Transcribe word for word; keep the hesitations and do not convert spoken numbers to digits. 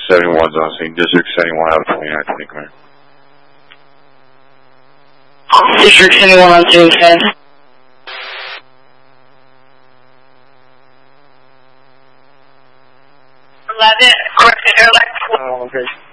seventy-one's on scene. District seventy-one out of twenty-nine twenty, come here. District seventy-one on scene, ten. eleven, corrected, airline. Oh, okay.